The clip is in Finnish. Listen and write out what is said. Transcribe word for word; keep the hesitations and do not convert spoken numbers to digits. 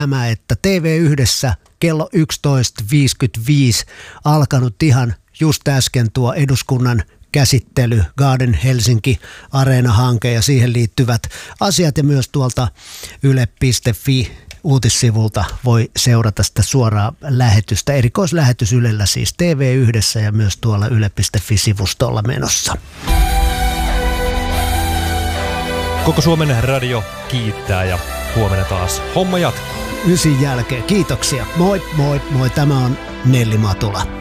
Tämä, että T V yhdessä kello yksitoista viisikymmentäviisi alkanut ihan just äsken tuo eduskunnan käsittely, Garden Helsinki Areena-hanke ja siihen liittyvät asiat ja myös tuolta yle piste fi uutissivulta voi seurata sitä suoraa lähetystä. Erikoislähetys Ylellä siis T V yhdessä ja myös tuolla yle piste fi-sivustolla menossa. Koko Suomen radio kiittää ja huomenna taas homma jatkuu. Ysin jälkeen. Kiitoksia. Moi, moi, moi. Tämä on Nelli Matula.